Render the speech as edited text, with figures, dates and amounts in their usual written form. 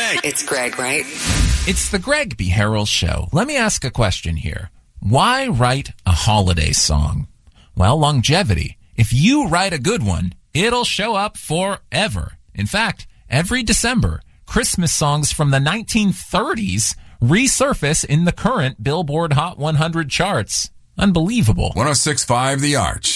Greg. It's Greg, right? It's the Greg B. Harrell Show. Let me ask a question here. Why write a holiday song? Well, longevity. If you write a good one, it'll show up forever. In fact, every December, Christmas songs from the 1930s resurface in the current Billboard Hot 100 charts. Unbelievable. 106.5 The Arch.